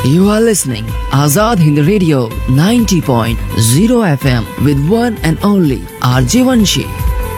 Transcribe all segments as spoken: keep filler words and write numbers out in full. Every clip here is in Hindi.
You are listening Azad Hind Radio ninety point zero F M with one and only R J Vanshi.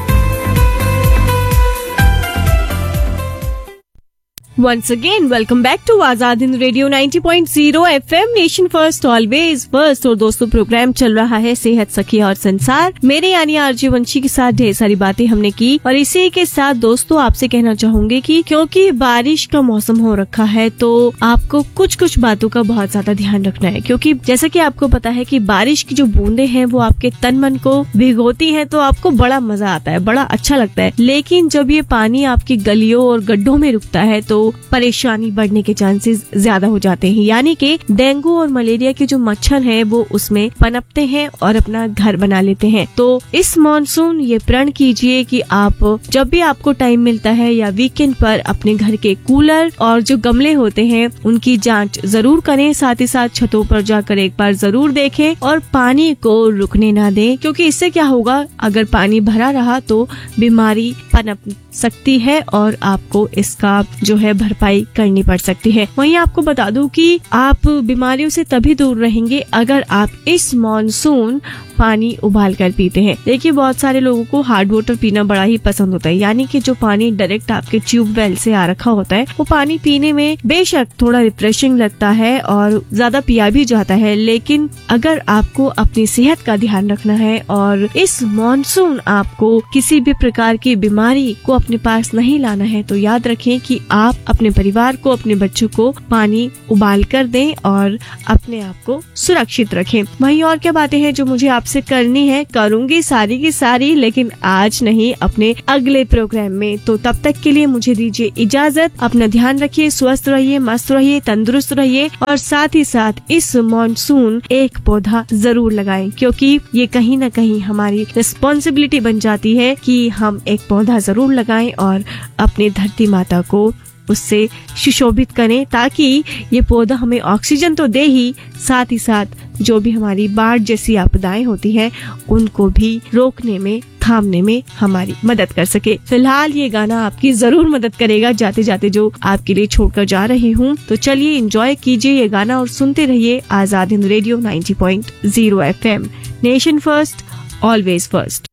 Once again, welcome back to Azad Hind Radio ninety point zero F M, nation first always first. और दोस्तों, प्रोग्राम चल रहा है सेहत सखी और संसार। मेरे यानी आरजे वंशी के साथ ढेर सारी बातें हमने की और इसी के साथ दोस्तों आपसे कहना चाहूंगी कि क्योंकि बारिश का मौसम हो रखा है तो आपको कुछ कुछ बातों का बहुत ज्यादा ध्यान रखना है, क्योंकि जैसा कि आपको पता है कि बारिश की जो बूंदे हैं वो आपके तन मन को भिगोती हैं, तो आपको बड़ा मजा आता है, बड़ा अच्छा लगता है। लेकिन जब ये पानी आपकी गलियों और गड्ढों में रुकता है तो परेशानी बढ़ने के चांसेस ज्यादा हो जाते हैं, यानी कि डेंगू और मलेरिया के जो मच्छर हैं वो उसमें पनपते हैं और अपना घर बना लेते हैं। तो इस मॉनसून ये प्रण कीजिए कि आप जब भी आपको टाइम मिलता है या वीकेंड पर अपने घर के कूलर और जो गमले होते हैं उनकी जांच जरूर करें, साथ ही साथ छतों पर जाकर एक बार जरूर देखें और पानी को रुकने ना दें, क्योंकि इससे क्या होगा, अगर पानी भरा रहा तो बीमारी पनप सकती है और आपको इसका जो है भरपाई करनी पड़ सकती है। वहीं आपको बता दूं कि आप बीमारियों से तभी दूर रहेंगे अगर आप इस मॉनसून पानी उबाल कर पीते हैं। देखिए, बहुत सारे लोगों को हार्ड वाटर पीना बड़ा ही पसंद होता है, यानी कि जो पानी डायरेक्ट आपके ट्यूबवेल से आ रखा होता है वो पानी पीने में बेशक थोड़ा रिफ्रेशिंग लगता है और ज्यादा पिया भी जाता है। लेकिन अगर आपको अपनी सेहत का ध्यान रखना है और इस मॉनसून आपको किसी भी प्रकार की बीमारी को अपने पास नहीं लाना है, तो याद रखें कि आप अपने परिवार को, अपने बच्चों को पानी उबाल कर दें और अपने आप को सुरक्षित रखें। वहीं और क्या बातें हैं जो मुझे आपसे करनी है, करूंगी सारी की सारी, लेकिन आज नहीं, अपने अगले प्रोग्राम में। तो तब तक के लिए मुझे दीजिए इजाजत। अपना ध्यान रखिए, स्वस्थ रहिए, मस्त रहिए, तंदुरुस्त रहिए और साथ ही साथ इस मॉनसून एक पौधा जरूर लगाएं, क्योंकि ये कहीं न कहीं हमारी रिस्पॉन्सिबिलिटी बन जाती है कि हम एक पौधा जरूर लगाएं और अपनी धरती माता को उससे सुशोभित करें, ताकि ये पौधा हमें ऑक्सीजन तो दे ही, साथ ही साथ जो भी हमारी बाढ़ जैसी आपदाएं होती हैं उनको भी रोकने में, थामने में हमारी मदद कर सके। फिलहाल ये गाना आपकी जरूर मदद करेगा जाते जाते जो आपके लिए छोड़कर जा रही हूँ। तो चलिए एंजॉय कीजिए ये गाना और सुनते रहिए Azad Hind radio ninety point zero F M, nation first always first.